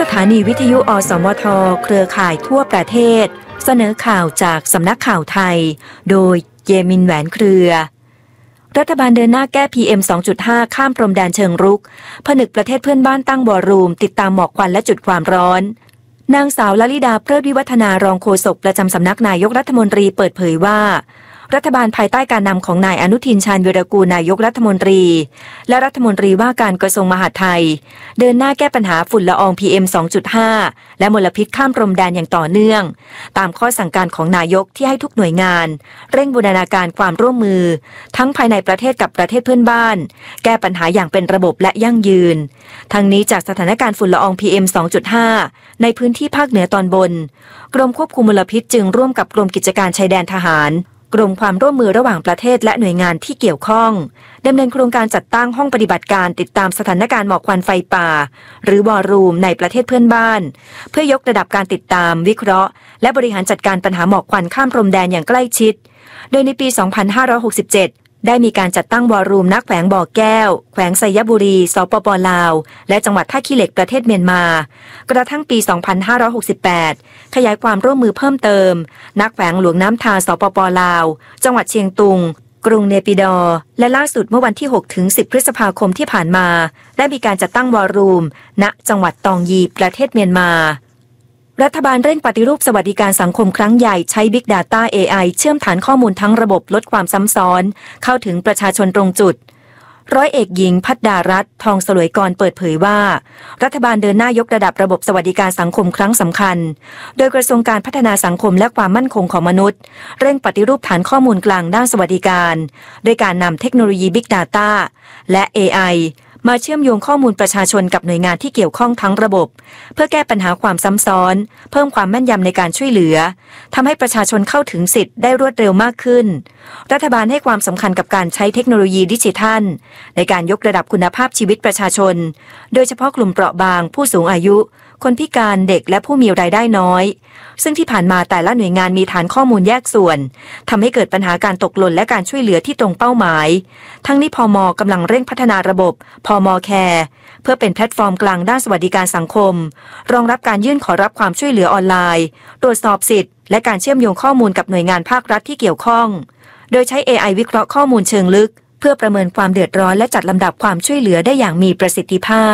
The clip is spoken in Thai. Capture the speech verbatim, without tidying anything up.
ถานีวิทยุอสมทเครือข่ายทั่วประเทศเสนอข่าวจากสำนักข่าวไทยโดยเยมินแหวนเครือรัฐบาลเดินหน้าแก้ พี เอ็ม สองจุดห้า ข้ามพรมแดนเชิงรุกผนึกประเทศเพื่อนบ้านตั้งวอรูมติดตามหมอกควันและจุดความร้อนนางสาวลลิดาเพลิดวิวัฒนารองโฆษกประจำสำนักนายกรัฐมนตรีเปิดเผยว่ารัฐบาลภายใต้การนำของนายอนุทินชาญวีรกูลนายกรัฐมนตรีและรัฐมนตรีว่าการกระทรวงมหาดไทยเดินหน้าแก้ปัญหาฝุ่นละออง พี เอ็ม สองจุดห้า และมลพิษข้ามพรมแดนอย่างต่อเนื่องตามข้อสั่งการของนายกที่ให้ทุกหน่วยงานเร่งบูรณาการความร่วมมือทั้งภายในประเทศกับประเทศเพื่อนบ้านแก้ปัญหาอย่างเป็นระบบและยั่งยืนทั้งนี้จากสถานการณ์ฝุ่นละออง พี เอ็ม สองจุดห้า ในพื้นที่ภาคเหนือตอนบนกรมควบคุมมลพิษจึงร่วมกับกรมกิจการชายแดนทหารกรมความร่วมมือระหว่างประเทศและหน่วยงานที่เกี่ยวข้องดำเนินโครงการจัดตั้งห้องปฏิบัติการติดตามสถานการณ์หมอกควันไฟป่าหรือวอรูมในประเทศเพื่อนบ้านเพื่อยกระดับการติดตามวิเคราะห์และบริหารจัดการปัญหาหมอกควันข้ามพรมแดนอย่างใกล้ชิดโดยในปี สองพันห้าร้อยหกสิบเจ็ดได้มีการจัดตั้งวอรูมณแขวงบ่อแก้วแขวงไซยบุรีสปป.ลาวและจังหวัดท่าขี้เหล็กประเทศเมียนมากระทั่งปี สองพันห้าร้อยหกสิบแปด ขยายความร่วมมือเพิ่มเติมณแขวงหลวงน้ำทาสปป.ลาวจังหวัดเชียงตุงกรุงเนปิดอร์และล่าสุดเมื่อวันที่ หกถึงสิบ พฤษภาคมที่ผ่านมาได้มีการจัดตั้งวอรูมณจังหวัดตองยีประเทศเมียนมารัฐบาลเร่งปฏิรูปสวัสดิการสังคมครั้งใหญ่ใช้ Big Data เอ ไอ เชื่อมฐานข้อมูลทั้งระบบลดความซ้ำซ้อนเข้าถึงประชาชนตรงจุดร้อยเอกหญิงภัดดารัตน์ทองสลวยกรเปิดเผยว่ารัฐบาลเดินหน้ายกระดับระบบสวัสดิการสังคมครั้งสำคัญโดยกระทรวงการพัฒนาสังคมและความมั่นคงของมนุษย์เร่งปฏิรูปฐานข้อมูลกลางด้านสวัสดิการด้วยการนำเทคโนโลยี Big Data และ เอ ไอมาเชื่อมโยงข้อมูลประชาชนกับหน่วยงานที่เกี่ยวข้องทั้งระบบเพื่อแก้ปัญหาความซ้ำซ้อนเพิ่มความแม่นยำในการช่วยเหลือทำให้ประชาชนเข้าถึงสิทธิ์ได้รวดเร็วมากขึ้นรัฐบาลให้ความสำคัญกับการใช้เทคโนโลยีดิจิทัลในการยกระดับคุณภาพชีวิตประชาชนโดยเฉพาะกลุ่มเปราะบางผู้สูงอายุคนพิการเด็กและผู้มีรายได้น้อยซึ่งที่ผ่านมาแต่ละหน่วยงานมีฐานข้อมูลแยกส่วนทำให้เกิดปัญหาการตกหล่นและการช่วยเหลือที่ตรงเป้าหมายทั้งนี้พม.กำลังเร่งพัฒนาระบบพม.แคร์เพื่อเป็นแพลตฟอร์มกลางด้านสวัสดิการสังคมรองรับการยื่นขอรับความช่วยเหลือออนไลน์ตรวจสอบสิทธิ์และการเชื่อมโยงข้อมูลกับหน่วยงานภาครัฐที่เกี่ยวข้องโดยใช้ เอ ไอ วิเคราะห์ข้อมูลเชิงลึกเพื่อประเมินความเดือดร้อนและจัดลำดับความช่วยเหลือได้อย่างมีประสิทธิภาพ